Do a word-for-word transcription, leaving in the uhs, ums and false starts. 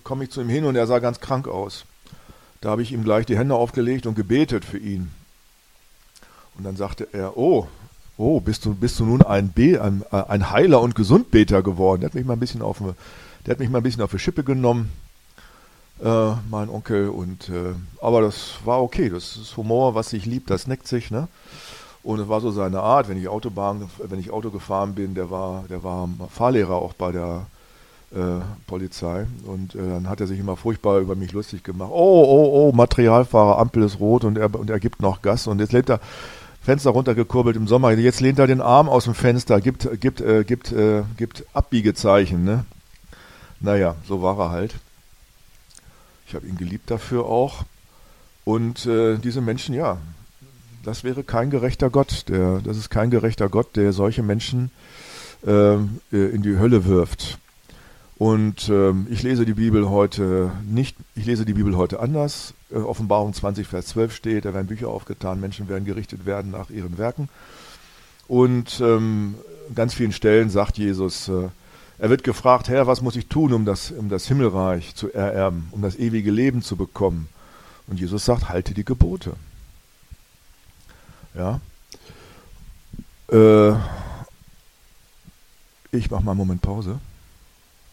komme ich zu ihm hin und er sah ganz krank aus. Da habe ich ihm gleich die Hände aufgelegt und gebetet für ihn. Und dann sagte er, oh, oh, bist du, bist du nun ein, Be- ein, ein Heiler und Gesundbeter geworden? Der hat mich mal ein bisschen auf, der hat mich mal ein bisschen auf die Schippe genommen, äh, mein Onkel. Und, äh, aber das war okay, das ist Humor, was sich liebt, das neckt sich, ne? Und es war so seine Art, wenn ich Autobahn, wenn ich Auto gefahren bin, der war, der war Fahrlehrer auch bei der äh, Polizei. Und äh, dann hat er sich immer furchtbar über mich lustig gemacht. Oh, oh, oh, Materialfahrer, Ampel ist rot und er, und er gibt noch Gas. Und jetzt lehnt er Fenster runtergekurbelt im Sommer. Jetzt lehnt er den Arm aus dem Fenster, gibt, gibt, äh, gibt, äh, gibt Abbiegezeichen. Ne? Naja, so war er halt. Ich habe ihn geliebt dafür auch. Und äh, diese Menschen, ja, das wäre kein gerechter Gott. Der, das ist kein gerechter Gott, der solche Menschen äh, in die Hölle wirft. Und ähm, ich lese die Bibel heute nicht, ich lese die Bibel heute anders. Äh, Offenbarung zwanzig, Vers zwölf steht, da werden Bücher aufgetan, Menschen werden gerichtet werden nach ihren Werken. Und ähm, an ganz vielen Stellen sagt Jesus, äh, er wird gefragt, Herr, was muss ich tun, um das, um das Himmelreich zu ererben, um das ewige Leben zu bekommen? Und Jesus sagt, halte die Gebote. Ja. Äh, ich mache mal einen Moment Pause.